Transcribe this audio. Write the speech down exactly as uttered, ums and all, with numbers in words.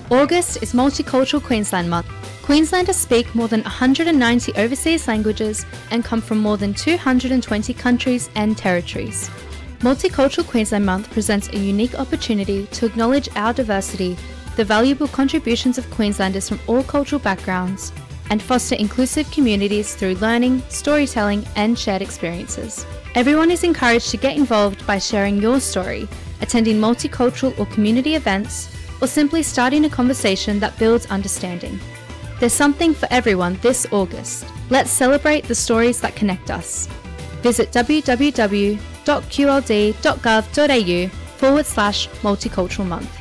August is Multicultural Queensland Month. Queenslanders speak more than one hundred ninety overseas languages and come from more than two hundred twenty countries and territories. Multicultural Queensland Month presents a unique opportunity to acknowledge our diversity, the valuable contributions of Queenslanders from all cultural backgrounds, and foster inclusive communities through learning, storytelling and shared experiences. Everyone is encouraged to get involved by sharing your story, attending multicultural or community events, or simply starting a conversation that builds understanding. There's something for everyone this August. Let's celebrate the stories that connect us. Visit w w w dot q l d dot gov dot a u forward slash multicultural month.